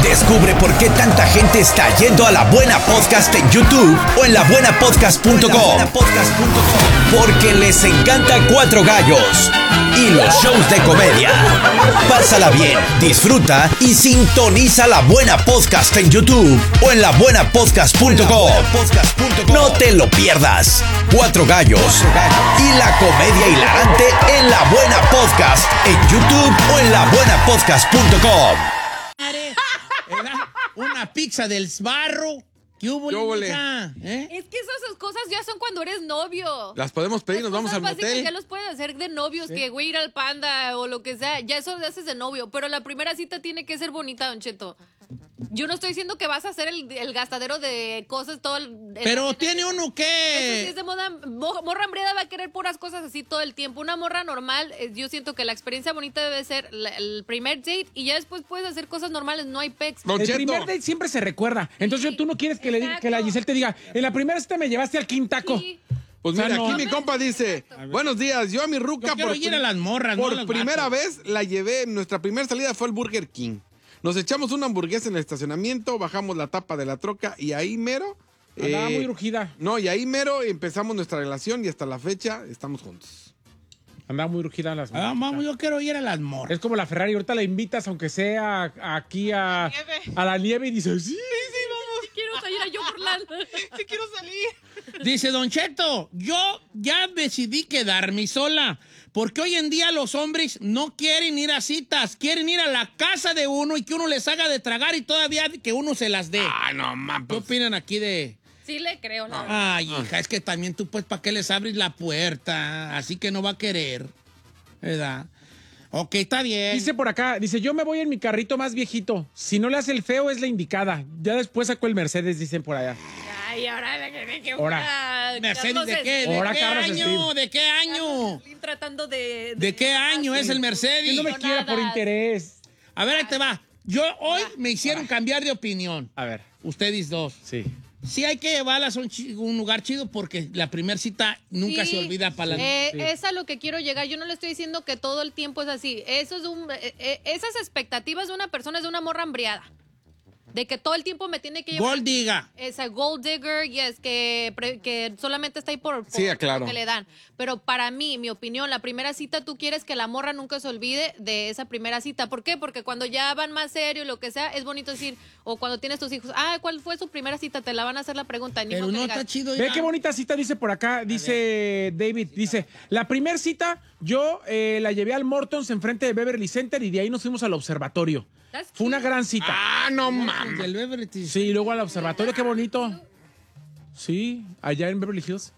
Descubre por qué tanta gente está yendo a La Buena Podcast en YouTube o en labuenapodcast.com. Porque les encanta Cuatro Gallos y los shows de comedia. Pásala bien, disfruta y sintoniza La Buena Podcast en YouTube o en labuenapodcast.com. No te lo pierdas. Cuatro Gallos y la comedia hilarante en La Buena Podcast en YouTube o en labuenapodcast.com. Una pizza del Sbarro. ¿Qué hubo, hija? Es que esas cosas ya son cuando eres novio. Las podemos pedir, nos vamos al motel. Ya los puedes hacer de novios, que güey ir al Panda o lo que sea. Ya eso lo haces de novio. Pero la primera cita tiene que ser bonita, Don Cheto. Yo no estoy diciendo que vas a hacer el gastadero de cosas todo Pero tiene uno que... Eso sí es de moda. Morra hambriada va a querer puras cosas así todo el tiempo. Una morra normal, yo siento que la experiencia bonita debe ser el primer date y ya después puedes hacer cosas normales, no hay pecs. El primer date siempre se recuerda. Entonces tú no quieres que, que la Giselle te diga, en la primera cita me llevaste al Quintaco. Sí. Pues mira, aquí mi compa dice, buenos días, yo a mi ruca quiero ir a las morras, por no a los primera vatos. vez la llevé, nuestra primera salida fue al Burger King. Nos echamos una hamburguesa en el estacionamiento, bajamos la tapa de la troca y ahí mero... Andaba muy rugida. No, y ahí mero empezamos nuestra relación y hasta la fecha estamos juntos. Andaba muy rugida las morras. Vamos, yo quiero ir a las morras. Es como la Ferrari, ahorita la invitas, aunque sea aquí a la nieve y dices, sí, Sí quiero salir a Yogurland. Sí quiero salir. Dice Don Cheto, yo ya decidí quedarme sola. Porque hoy en día los hombres no quieren ir a citas, quieren ir a la casa de uno y que uno les haga de tragar y todavía que uno se las dé. Ah, no, man. ¿Qué opinan aquí de...? Sí le creo, la verdad. Ay, hija, es que también tú, pues, ¿para qué les abres la puerta? Así que no va a querer, ¿verdad? Ok, está bien. Dice por acá, dice, yo me voy en mi carrito más viejito. Si no le hace el feo, es la indicada. Ya después sacó el Mercedes, dicen por allá. Ay, ahora de qué Ahora. ¿Mercedes de qué? ¿De Ahora qué Carlos año? Slim. ¿De qué año? Tratando de ¿De qué año es el Mercedes? Que no me quiera por interés. A ver, ahí te va. Yo hoy me hicieron cambiar de opinión. A ver, Ustedes dos. sí. Sí hay que llevarlas a un lugar chido porque la primera cita nunca Sí, se olvida para la... Es a lo que quiero llegar. Yo no le estoy diciendo que todo el tiempo es así. Eso es esas expectativas de una persona es de una morra hambriada. De que todo el tiempo me tiene que llevar. Gold diga. Esa gold digger, yes, que solamente está ahí por Sí, claro. lo que le dan. Pero para mí, mi opinión, la primera cita tú quieres que la morra nunca se olvide de esa primera cita. ¿Por qué? Porque cuando ya van más serio, lo que sea, es bonito decir, o cuando tienes tus hijos, ¿cuál fue su primera cita? Te la van a hacer la pregunta. Ni Pero modo que no digas, está chido. Ve ya. qué bonita cita dice por acá, dice David, dice, la primera cita yo la llevé al Mortons enfrente de Beverly Center y de ahí nos fuimos al observatorio. That's Fue una cute. gran cita. Ah, no mames. Del Beverly. Sí, y luego al observatorio, qué bonito. Sí, allá en Beverly Hills.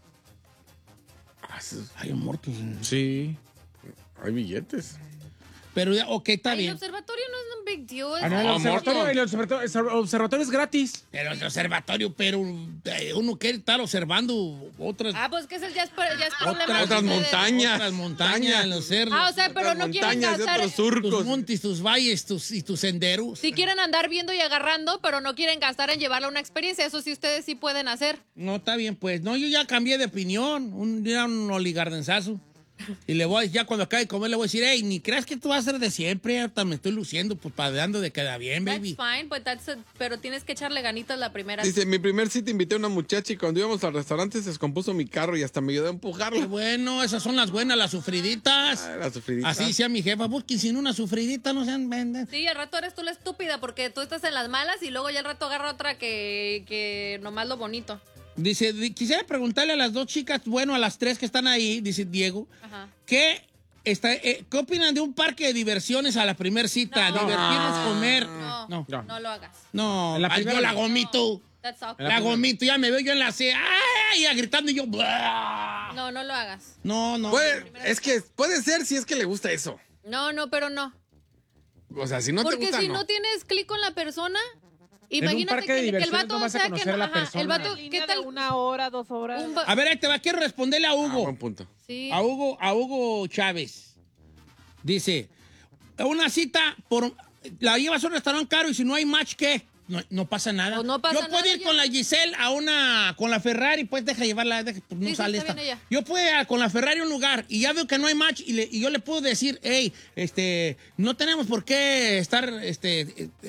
Hay un muerto. Sí. Hay billetes. Pero, ok, está El bien. observatorio no es un big deal. Ah, no, el observatorio es gratis. Pero el observatorio, pero uno quiere estar observando otras... Pues que ese ya es problema de Otras ustedes. montañas. Otras montañas, los cerros. O sea, pero no quieren Montañas de gastar. otros Tus surcos. montes, tus valles y tus senderos. Si quieren andar viendo y agarrando, pero no quieren gastar en llevarla a una experiencia. Eso sí ustedes sí pueden hacer. No, está bien, pues. No, yo ya cambié de opinión. Un día un oligardenzazo. Y le voy, ya cuando acabe de comer, le voy a decir, hey, ni creas que tú vas a ser de siempre. Hasta me estoy luciendo, pues, padeando de queda bien, baby. That's fine, pero tienes que echarle ganitas la primera. Dice, mi primer cita invité a una muchacha y cuando íbamos al restaurante se descompuso mi carro y hasta me ayudó a Qué empujarlo. bueno, esas son las buenas, las sufriditas. Ah, la sufridita. Así decía mi jefa, busquen sin una sufridita, no sean vendas. Sí, al rato eres tú la estúpida porque tú estás en las malas y luego ya al rato agarra otra que nomás lo bonito. Dice, quisiera preguntarle a las dos chicas, bueno, a las tres que están ahí, dice Diego, Ajá. ¿qué opinan de un parque de diversiones a la primera cita? No. Divertirnos, comer. No lo hagas. No, En la ay, primera yo la no. gomito. That's awkward. La gomito, ya me veo yo en la C. ¡Ay! Ya gritando y yo. ¡blah! No lo hagas. No. Es que puede ser si es que le gusta eso. No, pero no. O sea, si no te Porque gusta, si no. no tienes clic con la persona, un imagínate parque de que el diversiones vato no vas a sea que conocer a la ajá, persona. el vato, Línea ¿qué de tal? 1 hora, 2 horas. A ver, ahí te va. Quiero responderle a Hugo. Buen punto. Sí. A Hugo Chávez. Dice, una cita la llevas a un restaurante caro y si no hay match, ¿qué? No pasa nada. Pues no pasa yo puedo nada, ir ya. con la Giselle con la Ferrari, pues deja llevarla, pues no Sí, sale está esta. bien ella. Yo puedo ir con la Ferrari a un lugar y ya veo que no hay match y yo le puedo decir, hey, no tenemos por qué estar